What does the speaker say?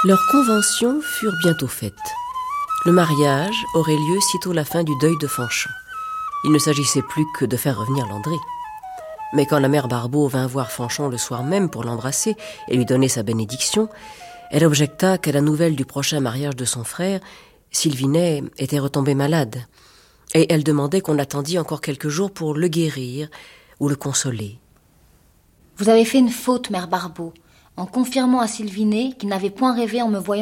Leurs conventions furent bientôt faites. Le mariage aurait lieu sitôt la fin du deuil de Fanchon. Il ne s'agissait plus que de faire revenir Landré. Mais quand la mère Barbeau vint voir Fanchon le soir même pour l'embrasser et lui donner sa bénédiction, elle objecta qu'à la nouvelle du prochain mariage de son frère, Sylvinet était retombé malade. Et elle demandait qu'on attendît encore quelques jours pour le guérir ou le consoler. Vous avez fait une faute, mère Barbeau, en confirmant à Sylvinet qu'il n'avait point rêvé en me voyant